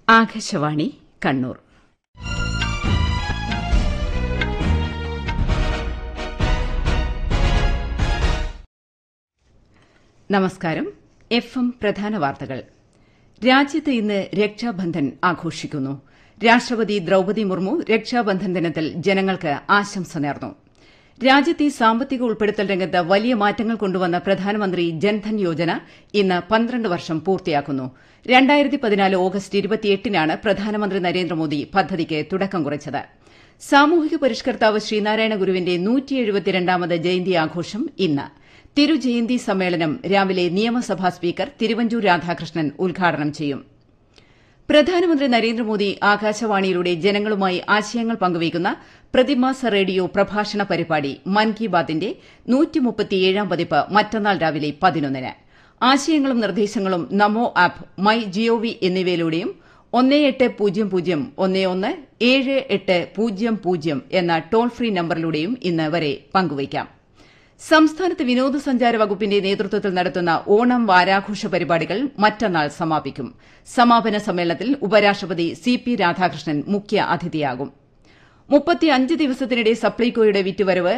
ആകാശവാണി കണ്ണൂർ. നമസ്കാരം. FM പ്രധാന വാർത്തകൾ. രാജ്യത്ത് ഇന്ന് രക്ഷാബന്ധൻ ആഘോഷിക്കുന്നു. രാഷ്ട്രപതി ദ്രൌപദി മുർമു രക്ഷാബന്ധൻ ദിനത്തിൽ ജനങ്ങൾക്ക് ആശംസ നേർന്നു. രാജ്യത്തെ സാമ്പത്തിക ഉൾപ്പെടുത്തൽ രംഗത്ത് വലിയ മാറ്റങ്ങൾ കൊണ്ടുവന്ന പ്രധാനമന്ത്രി ജൻധൻ യോജന ഇന്ന് 12 വർഷം പൂർത്തിയാക്കുന്നു. 2014 ഓഗസ്റ്റ് 28-നാണ് പ്രധാനമന്ത്രി നരേന്ദ്രമോദി പദ്ധതിക്ക് തുടക്കം കുറിച്ചത്. സാമൂഹിക പരിഷ്കർത്താവ് ശ്രീനാരായണ ഗുരുവിന്റെ 172ാമത് ജയന്തി ആഘോഷം ഇന്ന്. തിരുജയന്തി സമ്മേളനം രാവിലെ നിയമസഭാ സ്പീക്കർ തിരുവഞ്ചൂർ രാധാകൃഷ്ണൻ ഉദ്ഘാടനം ചെയ്യും. പ്രധാനമന്ത്രി നരേന്ദ്രമോദി ആകാശവാണിയിലൂടെ ജനങ്ങളുമായി ആശയങ്ങൾ പങ്കുവയ്ക്കുന്ന പ്രതിമാസ റേഡിയോ പ്രഭാഷണ പരിപാടി മൻ കി ബാത്തിന്റെ 137ാം പതിപ്പ് മറ്റന്നാൾ രാവിലെ 11-ന്. ആശയങ്ങളും നിർദ്ദേശങ്ങളും നമോ ആപ്പ്, മൈ ജിഒവി എന്നിവയിലൂടെയും 1800117800 എന്ന ടോൾ ഫ്രീ നമ്പറിലൂടെയും ഇന്ന് വരെ പങ്കുവയ്ക്കാം. സംസ്ഥാനത്ത് വിനോദസഞ്ചാര വകുപ്പിന്റെ നേതൃത്വത്തിൽ നടത്തുന്ന ഓണം വാരാഘോഷ പരിപാടികൾ മറ്റന്നാൾ സമാപിക്കും. സമാപന സമ്മേളനത്തിൽ ഉപരാഷ്ട്രപതി CP രാധാകൃഷ്ണൻ മുഖ്യ അതിഥിയാകും. 35 ദിവസത്തിനിടെ സപ്ലൈകോയുടെ വിറ്റുവരവ്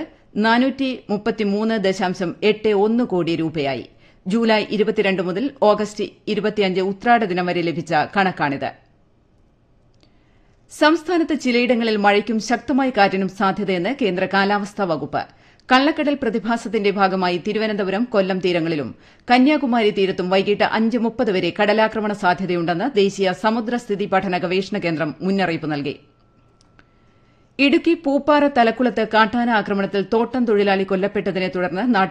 433.81 കോടി രൂപയായി. ജൂലൈ 22 മുതൽ ഓഗസ്റ്റ് 25 ഉത്രാട ദിനം വരെ ലഭിച്ച കണക്കാണിത്. സംസ്ഥാനത്ത് ചിലയിടങ്ങളിൽ മഴയ്ക്കും ശക്തമായ കാറ്റിനും സാധ്യതയെന്ന് കേന്ദ്ര കാലാവസ്ഥാ വകുപ്പ്. കള്ളക്കടൽ പ്രതിഭാസത്തിന്റെ ഭാഗമായി തിരുവനന്തപുരം, കൊല്ലം തീരങ്ങളിലും കന്യാകുമാരി തീരത്തും വൈകിട്ട് 5:30 വരെ കടലാക്രമണ സാധ്യതയുണ്ടെന്ന് ദേശീയ സമുദ്രസ്ഥിതി പഠന ഗവേഷണ കേന്ദ്രം മുന്നറിയിപ്പ് നൽകി. ഇടുക്കി പൂപ്പാറ തലക്കുളത്ത് കാട്ടാന ആക്രമണത്തിൽ തോട്ടം തൊഴിലാളി കൊല്ലപ്പെട്ടതിനെ തുടർന്ന്